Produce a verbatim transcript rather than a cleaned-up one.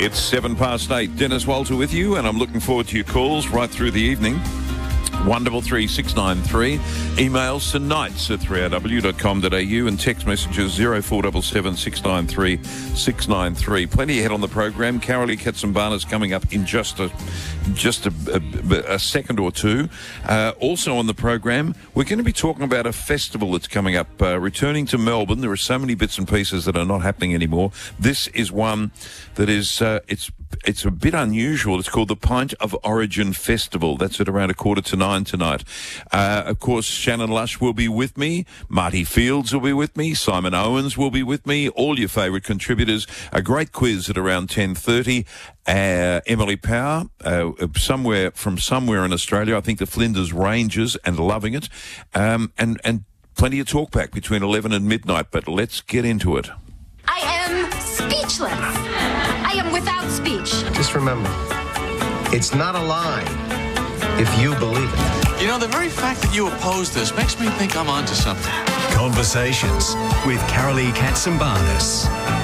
It's seven past eight. Dennis Walter with you, and I'm looking forward to your calls right through the evening. one double three six nine three. Emails to nights at three r w dot com dot a u and text messages zero four seven seven six nine three six nine three. Plenty ahead on the program. Carolee Katsimbarnas coming up in just a just a, a, a second or two. Uh, also on the program, we're going to be talking about a festival that's coming up, uh, returning to Melbourne. There are so many bits and pieces that are not happening anymore. This is one that is uh, it's it's a bit unusual. It's called the Pint of Origin Festival. That's at around a quarter to nine tonight. Uh, of course, Shannon Lush will be with me. Marty Fields will be with me. Simon Owens will be with me. All your favourite contributors. A great quiz at around ten thirty. Uh, Emily Power, uh, somewhere from somewhere in Australia. I think the Flinders Rangers, and loving it. Um, and, and plenty of talk back between eleven and midnight. But let's get into it. I am speechless. I am without speech. Just remember, it's not a lie if you believe it. You know, the very fact that you oppose this makes me think I'm onto something. Conversations with Carolee Katsimbarnas.